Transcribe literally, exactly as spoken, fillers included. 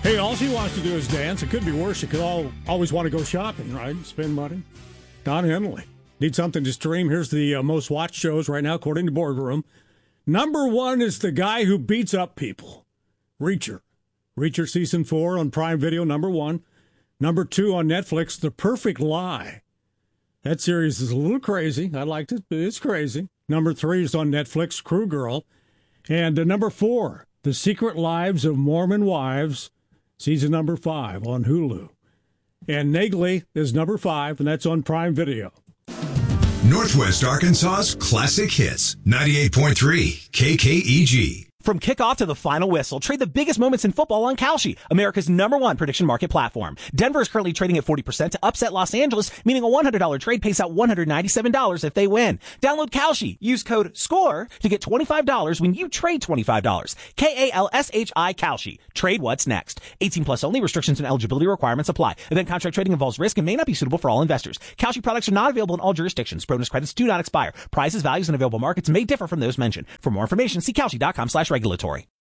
Hey, all she wants to do is dance. It could be worse. She could all, always want to go shopping, right? Spend money. Don Henley. Need something to stream. Here's the uh, most watched shows right now, according to Boardroom. Number one is the guy who beats up people. Reacher. Reacher Season four on Prime Video, number one. Number two on Netflix, The Perfect Lie. That series is a little crazy. I liked it, but it's crazy. Number three is on Netflix, Crew Girl. And uh, number four, The Secret Lives of Mormon Wives, season number five on Hulu. And Nagley is number five, and that's on Prime Video. Northwest Arkansas's classic hits, ninety-eight point three K K E G. From kickoff to the final whistle, trade the biggest moments in football on Kalshi, America's number one prediction market platform. Denver is currently trading at forty percent to upset Los Angeles, meaning a one hundred dollars trade pays out one hundred ninety-seven dollars if they win. Download Kalshi. Use code SCORE to get twenty-five dollars when you trade twenty-five dollars. K A L S H I Kalshi. Trade what's next. eighteen plus only. Restrictions and eligibility requirements apply. Event contract trading involves risk and may not be suitable for all investors. Kalshi products are not available in all jurisdictions. Bonus credits do not expire. Prices, values, and available markets may differ from those mentioned. For more information, see Kalshi dot com slash regulatory.